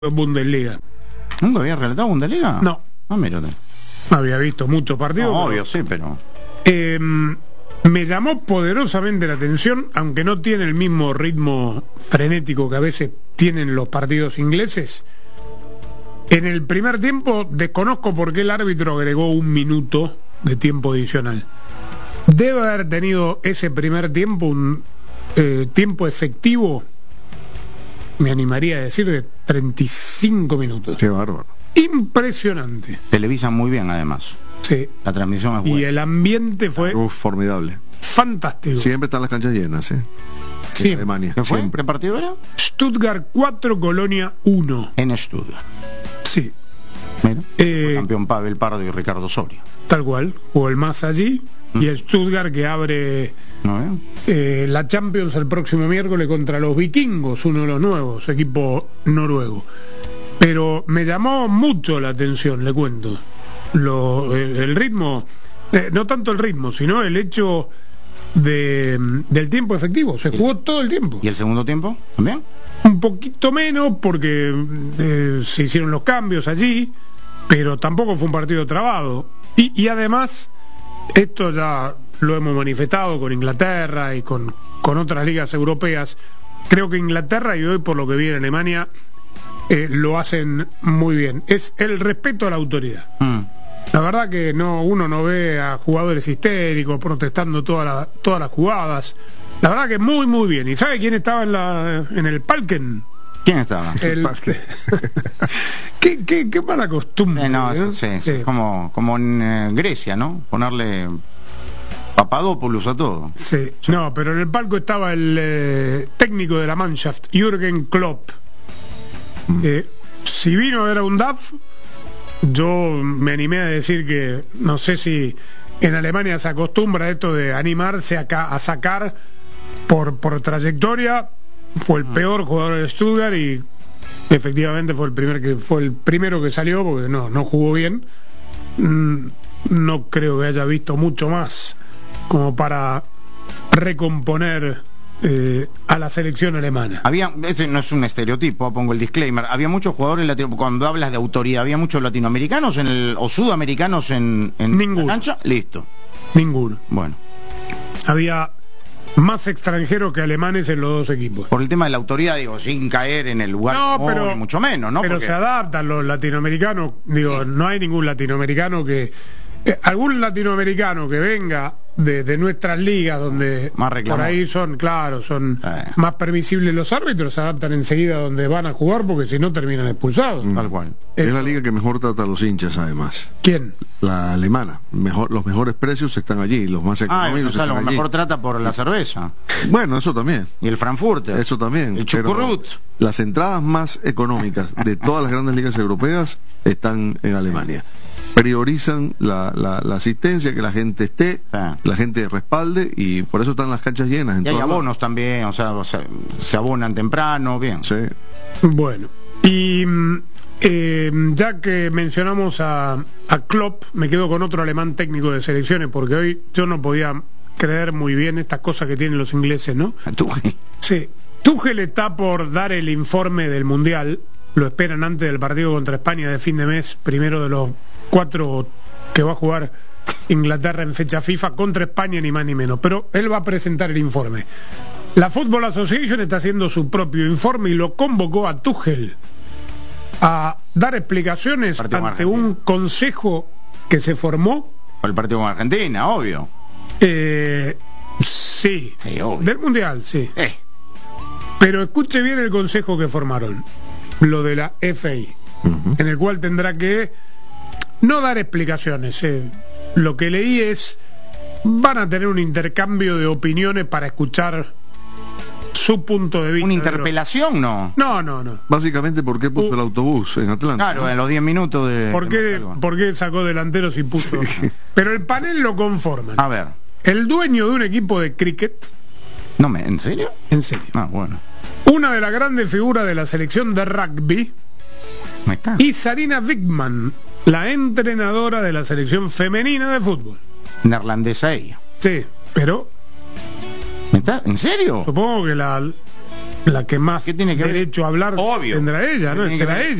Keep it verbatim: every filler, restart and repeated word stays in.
Bundesliga. ¿Nunca había relatado Bundesliga? No. Ah, mira. Había visto muchos partidos. No, pero, obvio, sí, pero... Eh, me llamó poderosamente la atención, aunque no tiene el mismo ritmo frenético que a veces tienen los partidos ingleses. En el primer tiempo, desconozco por qué el árbitro agregó un minuto de tiempo adicional. Debe haber tenido ese primer tiempo un eh, tiempo efectivo, me animaría a decir, de treinta y cinco minutos. Qué bárbaro. Impresionante. Televisan muy bien, además. Sí. La transmisión es buena. Y el ambiente fue Uf, formidable. fantástico. Siempre están las canchas llenas, ¿eh? Sí. En Alemania. ¿Qué fue? Siempre. ¿Qué partido era? Stuttgart cuatro, Colonia uno. En Stuttgart. Sí. Mira. Eh, Fue campeón Pavel Pardo y Ricardo Soria. Tal cual. Jugó el más allí. ¿Mm? Y el Stuttgart que abre ¿No eh, la Champions el próximo miércoles contra los vikingos, uno de los nuevos, equipo noruego. Pero me llamó mucho la atención, le cuento. Lo, el, el ritmo, eh, no tanto el ritmo, sino el hecho de, del tiempo efectivo. Se jugó todo el tiempo. ¿Y el segundo tiempo? ¿También? Un poquito menos porque eh, se hicieron los cambios allí, pero tampoco fue un partido trabado. Y, y además, esto ya lo hemos manifestado con Inglaterra y con, con otras ligas europeas. Creo que Inglaterra, y hoy por lo que vi en Alemania, eh, lo hacen muy bien. Es el respeto a la autoridad. Mm. La verdad que no, uno no ve a jugadores histéricos protestando toda la, todas las jugadas. La verdad que muy, muy bien. ¿Y sabe quién estaba en, la, en el Palken? ¿Quién estaba? El... ¿Qué, qué, qué mala costumbre. Eh, no, ¿eh? sí, sí, Sí. Como, como en eh, Grecia, ¿no? Ponerle Papadopoulos a todo. Sí. No, pero en el palco estaba el eh, técnico de la Mannschaft, Jürgen Klopp. Eh, si vino era un D A F, yo me animé a decir que no sé si en Alemania se acostumbra esto de animarse a, a sacar por, por trayectoria. Fue el peor jugador de Stuttgart y efectivamente fue el primer que fue el primero que salió porque no, no jugó bien. Mm, no creo que haya visto mucho más como para recomponer eh, a la selección alemana. Había, ese no es un estereotipo, pongo el disclaimer. Había muchos jugadores latino, cuando hablas de autoridad, había muchos latinoamericanos en el, o sudamericanos en, en Ninguno. la cancha. Listo. Ninguno. Bueno, Había más extranjeros que alemanes en los dos equipos. por el tema de la autoridad, digo, sin caer en el lugar No, común, pero- ni mucho menos, ¿no? Pero Porque- se adaptan los latinoamericanos. Digo, no hay ningún latinoamericano que... eh, algún latinoamericano que venga de, de nuestras ligas donde Más por reclamón. ahí son, claro, son Eh. más permisibles los árbitros, se adaptan enseguida donde van a jugar porque si no terminan expulsados. Tal cual. Es Eso. la liga que mejor trata a los hinchas, además. ¿Quién? La alemana. Mejor, los mejores precios están allí, los más Ah, económicos o sea, lo están allí. mejor trata por la cerveza. Bueno, eso también. Y el Frankfurter. Eso también. El pero chucurrut. las entradas más económicas de todas las grandes ligas europeas están en Alemania. Priorizan la, la, la asistencia, que la gente esté, Ah. la gente respalde, y por eso están las canchas llenas. En Y hay todas abonos también, o sea, o sea, se abonan temprano, bien. Sí. Bueno, y mm, eh, ya que mencionamos a, a Klopp, me quedo con otro alemán técnico de selecciones, porque hoy yo no podía creer muy bien estas cosas que tienen los ingleses, ¿no? Tú, Sí, Tuchel está por dar el informe del Mundial, lo esperan antes del partido contra España de fin de mes, primero de los cuatro que va a jugar Inglaterra en fecha FIFA contra España, ni más ni menos, pero él va a presentar el informe. La Football Association está haciendo su propio informe y lo convocó a Tuchel a dar explicaciones Partido con ante Argentina. un consejo que se formó. por el partido con Argentina, obvio. Eh, sí, Sí, obvio. del Mundial, sí. Eh, Pero escuche bien el consejo que formaron, lo de la F A, en el cual tendrá que no dar explicaciones. eh. Lo que leí es, van a tener un intercambio de opiniones para escuchar su punto de vista. una de lo- interpelación, ¿no? No, no, no. Básicamente, ¿por qué puso Uh. el autobús en Atlanta? Claro, en los diez minutos de... ¿Por de qué, Marcelo. por qué sacó delanteros y puso? Pero el panel lo conforman. A ver, El dueño de un equipo de cricket, no me, ¿en serio? en serio, Ah, bueno. una de las grandes figuras de la selección de rugby, Ahí está. y Sarina Wiegman, la entrenadora de la selección femenina de fútbol. Neerlandesa ella. Sí, pero ¿Me está? ¿En serio? supongo que la la que más ¿Qué tiene que ver? derecho a hablar Obvio. tendrá ella, ¿no? ¿Qué tiene que Será ver? ella.